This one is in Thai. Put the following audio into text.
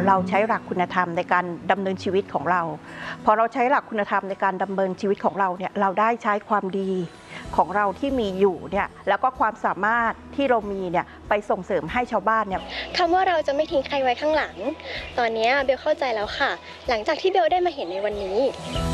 เราใช้หลักคุณธรรมในการดำเนินชีวิตของเราพอเราใช้หลักคุณธรรมในการดำเนินชีวิตของเราเนี่ยเราได้ใช้ความดีของเราที่มีอยู่เนี่ยแล้วก็ความสามารถที่เรามีเนี่ยไปส่งเสริมให้ชาวบ้านเนี่ยคำว่าเราจะไม่ทิ้งใครไว้ข้างหลังตอนนี้เบลเข้าใจแล้วค่ะหลังจากที่เบลได้มาเห็นในวันนี้